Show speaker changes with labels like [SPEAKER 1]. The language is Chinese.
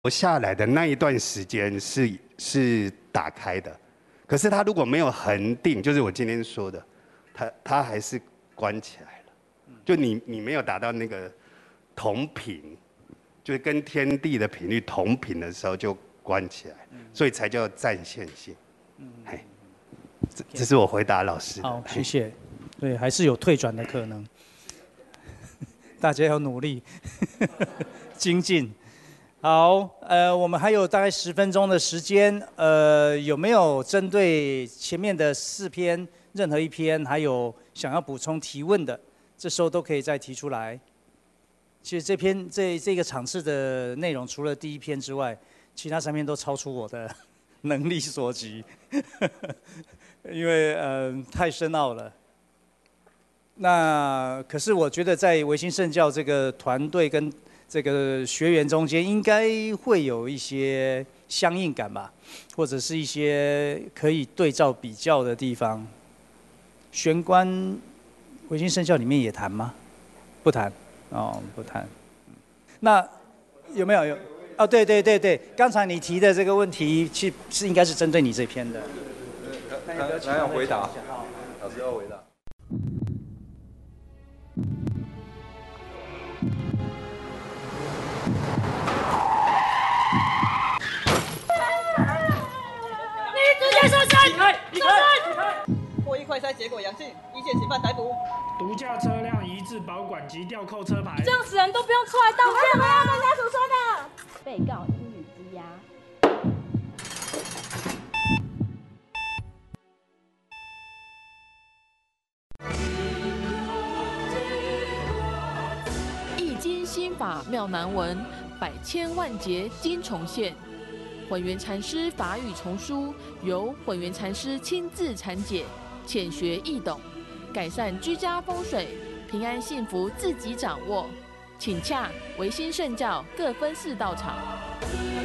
[SPEAKER 1] 下来的那一段时间是打开的，可是它如果没有恒定，就是我今天说的，它还是关起来了。就你没有达到那个同频，就是跟天地的频率同频的时候就关起来，所以才叫暂限性。这是我回答老师的。
[SPEAKER 2] 好，谢谢。对，还是有退转的可能，大家要努力精进。好，我们还有大概10分钟的时间，有没有针对前面的4篇任何一篇，还有想要补充提问的，这时候都可以再提出来。其实这个场次的内容，除了第1篇之外，其他3篇都超出我的能力所及，因为太深奥了。那可是我觉得在维新圣教这个团队跟这个学员中间，应该会有一些相应感吧，或者是一些可以对照比较的地方。玄关维新圣教里面也谈吗？不谈，哦，不谈。那有没有？哦，对，刚才你提的这个问题，是应该是针对你这篇的。
[SPEAKER 3] 那要回答，老师要回答。
[SPEAKER 4] 直接上山！
[SPEAKER 5] 离开！
[SPEAKER 4] 获益快筛结果阳性，一线嫌犯逮捕。
[SPEAKER 5] 毒驾车辆移至保管及吊扣车牌。
[SPEAKER 6] 这样死人都不用出来道歉吗？跟家属说的。被告英语羁押。
[SPEAKER 7] 易经心法妙难文，百千万劫经重现。混元禅师法语丛书由混元禅师亲自阐解，浅学易懂，改善居家风水，平安幸福自己掌握。请洽维新圣教各分寺道场。